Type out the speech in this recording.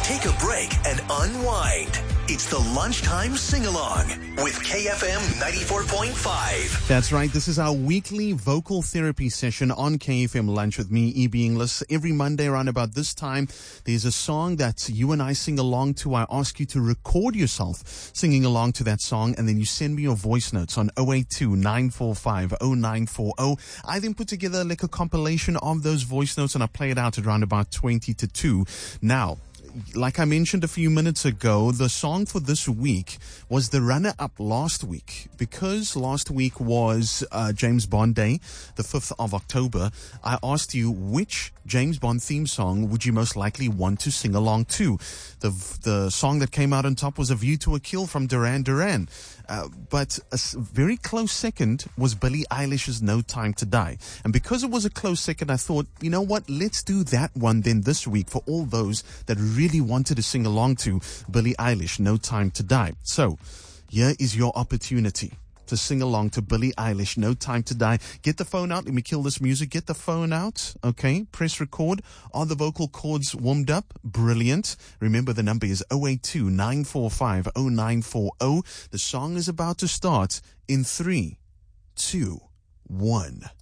take a break and unwind. It's the Lunchtime Sing-Along with KFM 94.5. That's right. This is our weekly vocal therapy session on KFM Lunch with me, E.B. Inglis. Every Monday around about this time, there's a song that you and I sing along to. I ask you to record yourself singing along to that song, and then you send me your voice notes on 082-945-0940. I then put together like a compilation of those voice notes, and I play it out at around about 20 to 2. Now, like I mentioned a few minutes ago, the song for this week was the runner-up last week. Because last week was James Bond Day, the 5th of October, I asked you which James Bond theme song would you most likely want to sing along to. The song that came out on top was A View to a Kill from Duran Duran. But a very close second was Billie Eilish's No Time to Die. And because it was a close second, I thought, you know what, let's do that one then this week for all those that really wanted to sing along to Billie Eilish, No Time to Die. So, here is your opportunity to sing along to Billie Eilish, No Time to Die. Get the phone out. Let me kill this music. Get the phone out. Okay. Press record. Are the vocal cords warmed up? Brilliant. Remember, the number is 082-945-0940. The song is about to start in 3, 2, 1.